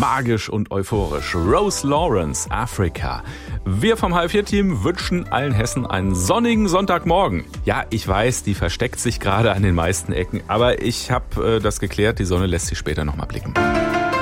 magisch und euphorisch. Rose Lawrence, Africa. Wir vom Halb-4-Team wünschen allen Hessen einen sonnigen Sonntagmorgen. Ja, ich weiß, die versteckt sich gerade an den meisten Ecken, aber ich habe das geklärt, die Sonne lässt sich später nochmal blicken.